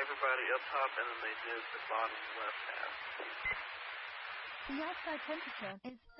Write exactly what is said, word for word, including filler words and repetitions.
everybody up top, and then they did the bottom left half. The outside temperature is